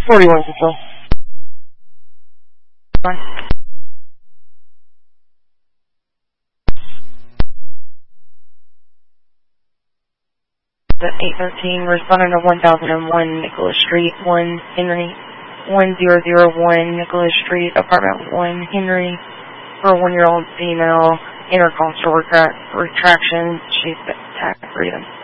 41 control. The 813 responding to 1001 Nicholas Street, 1 Henry, 1001 Nicholas Street, apartment 1 Henry, for a 1-year-old female, intercostal retraction. She's attacked freedom.